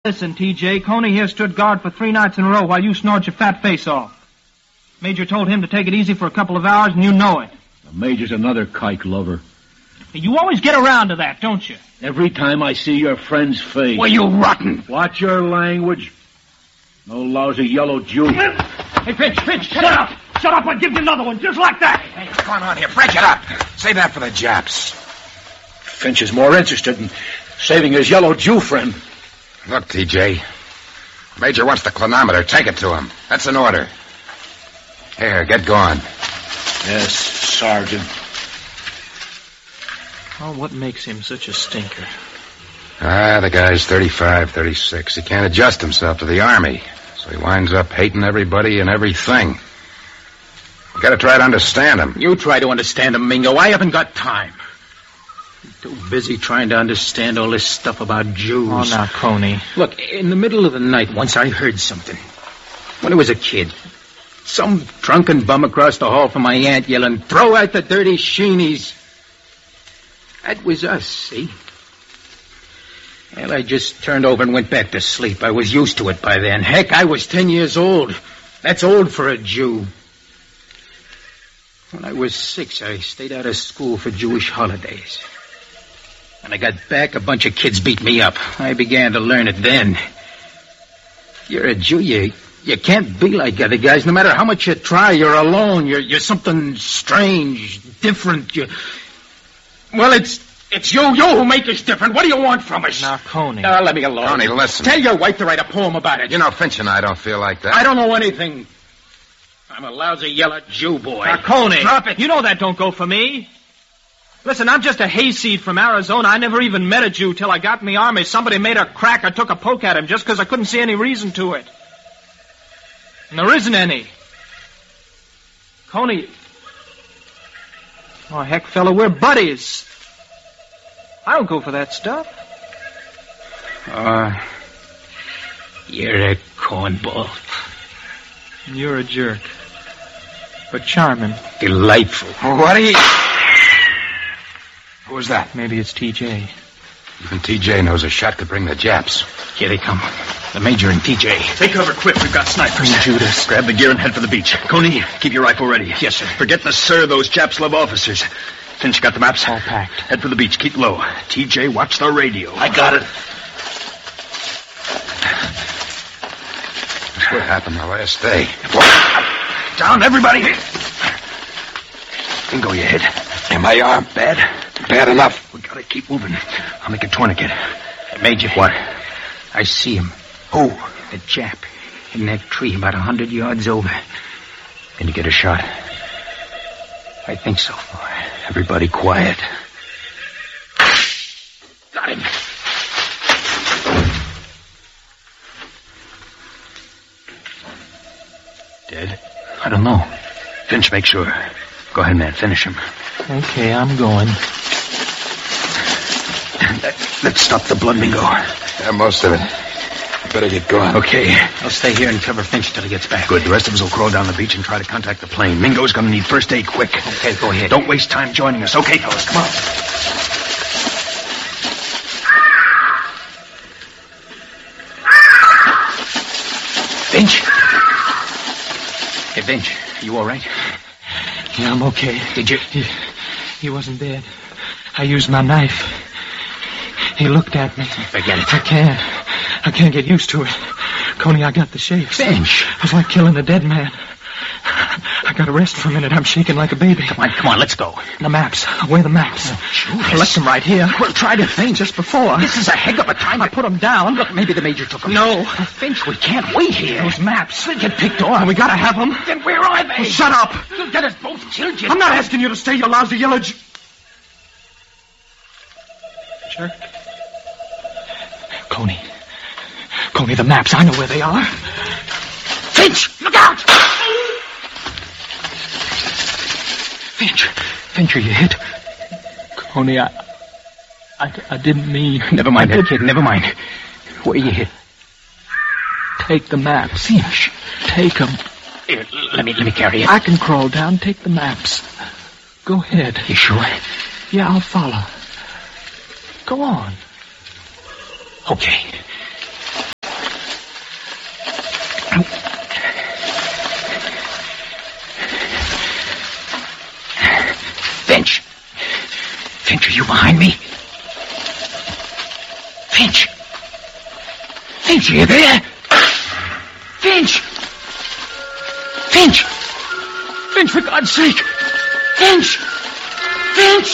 Listen, TJ, Coney here stood guard for 3 nights in a row while you snored your fat face off. Major told him to take it easy for a couple of hours, and you know it. The Major's another kike lover. You always get around to that, don't you? Every time I see your friend's face. Well, you rotten. Watch your language. No lousy yellow Jew. Hey, Finch, shut up! Shut up, I'll give you another one, just like that! Hey, what's going on here? Break it up. Save that for the Japs. Finch is more interested in saving his yellow Jew friend. Look, TJ. Major wants the clinometer. Take it to him. That's an order. Here, get going. Yes, Sergeant. Oh, what makes him such a stinker? The guy's 35, 36. He can't adjust himself to the Army, so he winds up hating everybody and everything. You gotta try to understand him. You try to understand him, Mingo. I haven't got time. I'm too busy trying to understand all this stuff about Jews. Oh, now, Coney. Look, in the middle of the night, once I heard something. When I was a kid. Some drunken bum across the hall from my aunt yelling, "Throw out the dirty sheenies." That was us, see? Well, I just turned over and went back to sleep. I was used to it by then. Heck, I was 10 years old. That's old for a Jew. When I was 6, I stayed out of school for Jewish holidays. When I got back, a bunch of kids beat me up. I began to learn it then. You're a Jew, you can't be like other guys. No matter how much you try, you're alone. You're something strange, different. Well, it's you who make us different. What do you want from us? Now, Coney. Let me alone. Coney, listen. Tell your wife to write a poem about it. You know, Finch and I don't feel like that. I don't know anything. I'm a lousy yellow Jew boy. Now, Coney. Drop it. You know that don't go for me. Listen, I'm just a hayseed from Arizona. I never even met a Jew till I got in the Army. Somebody made a crack. I took a poke at him just because I couldn't see any reason to it. And there isn't any. Coney. Oh, heck, fella, we're buddies. I don't go for that stuff. You're a cornball. You're a jerk. But charming. Delightful. What are you... Who was that? Maybe it's TJ. Even TJ knows a shot could bring the Japs. Here they come. The Major and TJ. Take cover quick. We've got snipers. Judas. Grab the gear and head for the beach. Coney, keep your rifle ready. Yes, sir. Forget the sir. Those Japs love officers. Finch, got the maps? All packed. Head for the beach. Keep low. TJ, watch the radio. I got it. That's what happened the last day. Down, everybody. Bingo, you hit. In my arm. Bad? Bad enough. We gotta keep moving. I'll make a tourniquet. Major. What? I see him. Who? The Jap. In that tree about 100 yards over. Can you get a shot? I think so. Everybody quiet. Got him. Dead? I don't know. Finch, make sure. Go ahead, man. Finish him. Okay, I'm going. Let's stop the blood, Mingo. Yeah, most of it. Better get going. Okay. I'll stay here and cover Finch till he gets back. Good. The rest of us will crawl down the beach and try to contact the plane. Mingo's gonna need first aid quick. Okay, go ahead. Don't waste time joining us. Okay, fellas, come on. Finch? Hey, Finch, you all right? Yeah, I'm okay. Did you... He wasn't dead. I used my knife. He looked at me. Forget it. I can't get used to it. Coney, I got the shakes. Finch! It was like killing a dead man. I got to rest for a minute. I'm shaking like a baby. Come on, let's go. The maps. Where are the maps? Judas. I left them right here. Well, try to think. Just before. This is a heck of a time. I put them down. Look, maybe the Major took them. No. Finch, we can't wait here. Those maps. They'll get picked off. We got to have them. Then where are they? Shut up. You'll get us both killed, you I'm not asking you to stay, you lousy yellow jerk. Coney, the maps. I know where they are. Finch, look out! Finch, are you hit? Coney, I didn't mean... Never mind that, kid. Never mind. Where you hit? Take the maps. Finch, take them. Here, let me carry it. I can crawl down. Take the maps. Go ahead. You sure? Yeah, I'll follow. Go on. Okay. behind me? Finch! Finch, are you there? Finch! Finch! Finch, for God's sake! Finch! Finch!